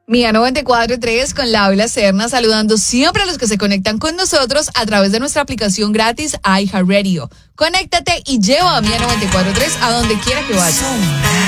Mía 94.3 con Laura Serna, saludando siempre a los que se conectan con nosotros a través de nuestra aplicación gratis iHeartRadio. Conéctate y lleva a Mía 94.3 a donde quiera que vayas.